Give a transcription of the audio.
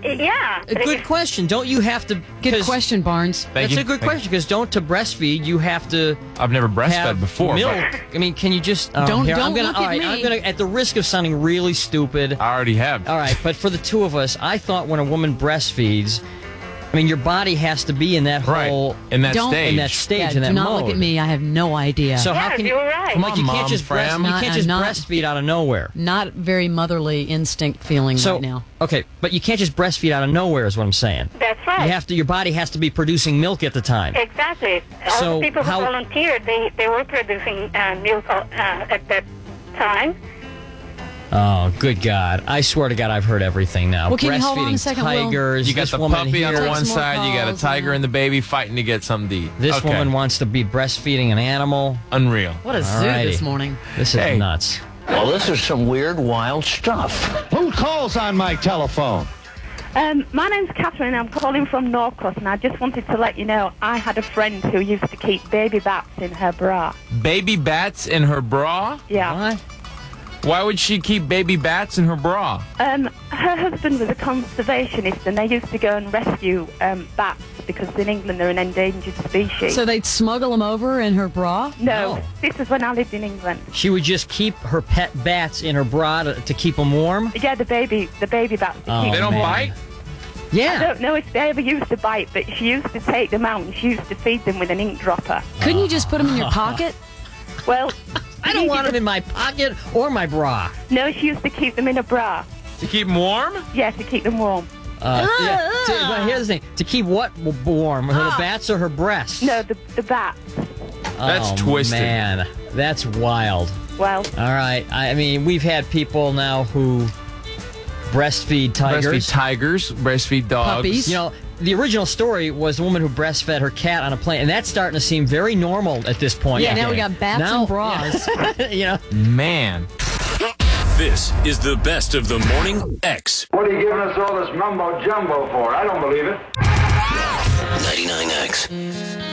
Yeah. A good question. Don't you have to... Good question, Barnes. That's a good question, because don't to breastfeed, you have to... I've never breastfed have before. milk. But I mean, can you just... Don't I'm gonna, look all at right, me. I'm going to, at the risk of sounding really stupid... I already have. All right, but for the two of us, I thought when a woman breastfeeds... I mean, your body has to be in that whole... In that Don't- stage. In that stage, Yeah, in that do not mode. look at me. I have no idea. So how Yeah, can you... you're right. Like, you Come on, can't just, Mom, you Fram. can't just Not- breastfeed out of nowhere. Not very motherly instinct feeling So, right now. okay, but you can't just breastfeed out of nowhere is what I'm saying. That's right. You have to. Your body has to be producing milk at the time. Exactly. All So the people who how- volunteered, they were producing milk at that time. Oh, good God. I swear to God, I've heard everything now. Well, can you hold on a Breastfeeding second, Will? tigers. You got this the woman puppy on here, the one Take some more side, you got a calls, tiger yeah. and the baby fighting to get something to eat. This Okay. woman wants to be breastfeeding an animal. Unreal. What a zoo Alrighty. this morning. This is Hey. nuts. Well, this is some weird, wild stuff. Who calls on my telephone? My name's Catherine. I'm calling from Norcross, and I just wanted to let you know I had a friend who used to keep baby bats in her bra. Baby bats in her bra? Yeah. What? Why would she keep baby bats in her bra? Her husband was a conservationist, and they used to go and rescue bats because in England they're an endangered species. So they'd smuggle them over in her bra? no, No. this is when I lived in England. She would just keep her pet bats in her bra to keep them warm? Yeah, the baby bats. To Oh, keep They don't man. bite? I Yeah. don't know if they ever used to bite, but she used to take them out and she used to feed them with an ink dropper. Couldn't you just put them in your pocket? Well, I don't want them in my pocket or my bra. no, she used to keep them in a bra. To keep them warm? Yeah, to keep them warm. But here's the thing. To keep what warm? Her bats or her breasts? No, the bats. That's Oh, twisted. Man, that's wild. Well, All right. I mean, we've had people now who breastfeed tigers. Breastfeed tigers, breastfeed dogs. Puppies. You know, the original story was a woman who breastfed her cat on a plane, and that's starting to seem very normal at this point. Yeah, now we got bats Now- and bras. You know, Man. This is the best of the Morning X. What are you giving us all this mumbo jumbo for? I don't believe it. 99X.